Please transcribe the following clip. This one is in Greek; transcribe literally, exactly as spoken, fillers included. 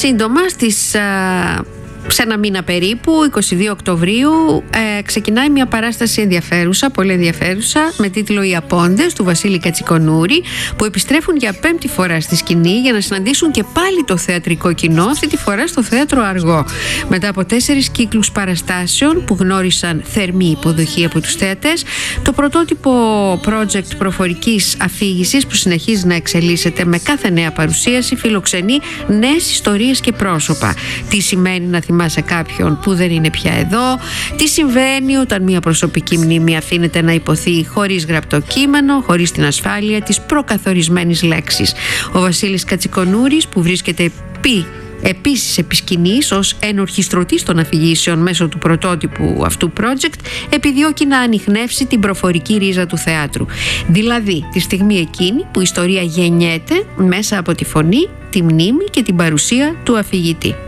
σύντομα στις... Α, σε ένα μήνα περίπου, είκοσι δύο Οκτωβρίου, ε, ξεκινάει μια παράσταση ενδιαφέρουσα, πολύ ενδιαφέρουσα, με τίτλο «Οι Απόντες» του Βασίλη Κατσικονούρη, που επιστρέφουν για πέμπτη φορά στη σκηνή για να συναντήσουν και πάλι το θεατρικό κοινό, αυτή τη φορά στο Θέατρο Αργό. Μετά από τέσσερις κύκλους παραστάσεων που γνώρισαν θερμή υποδοχή από τους θεατές, το πρωτότυπο project προφορικής αφήγησης που συνεχίζει να εξελίσσεται με κάθε νέα παρουσίαση φιλοξενεί νέες ιστορίες και πρόσωπα. Τι σημαίνει να θυμάσαι κάποιον που δεν είναι πια εδώ, τι συμβαίνει όταν μια προσωπική μνήμη αφήνεται να υποθεί χωρίς γραπτό κείμενο, χωρίς την ασφάλεια της προκαθορισμένης λέξης. Ο Βασίλης Κατσικονούρης, που βρίσκεται επί επίσης επί σκηνής ως ενορχιστρωτής των αφηγήσεων μέσω του πρωτότυπου αυτού project, επιδιώκει να ανιχνεύσει την προφορική ρίζα του θεάτρου. Δηλαδή τη στιγμή εκείνη που η ιστορία γεννιέται μέσα από τη φωνή, τη μνήμη και την παρουσία του αφηγητή.